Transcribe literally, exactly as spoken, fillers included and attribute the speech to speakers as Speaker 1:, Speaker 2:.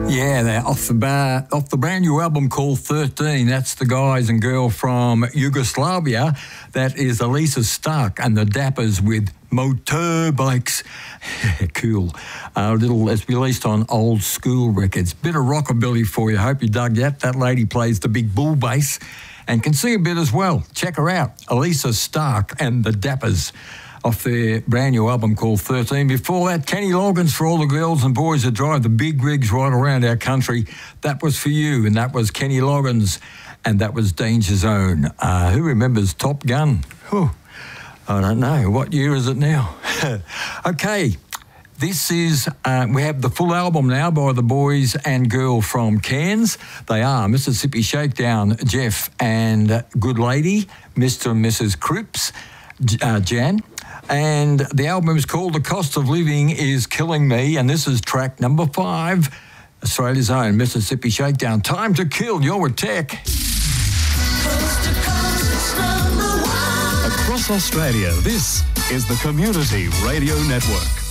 Speaker 1: Yeah, they're off the bar, off the brand new album called thirteen. That's the guys and girl from Yugoslavia. That is Elisa Stark and the Dappers with Motor Bikes. Cool. A uh, little, it's released on Old School Records. Bit of rockabilly for you. Hope you dug that. That lady plays the big bull bass and can sing a bit as well. Check her out. Elisa Stark and the Dappers, off their brand new album called thirteen. Before that, Kenny Loggins, for all the girls and boys that drive the big rigs right around our country. That was for you, and that was Kenny Loggins, and that was Danger Zone. Uh, who remembers Top Gun? Whew. I don't know. What year is it now? Okay, this is, uh, we have the full album now by the boys and girl from Cairns. They are Mississippi Shakedown, Jeff and Good Lady, Mister and Missus Cripps, uh, Jan. And the album is called The Cost of Living is Killing Me, and this is track number five, Australia's own Mississippi Shakedown. Time to Kill, you're with Tech.
Speaker 2: Coast to coast, it's number one.
Speaker 3: Across Australia, this is the Community Radio Network.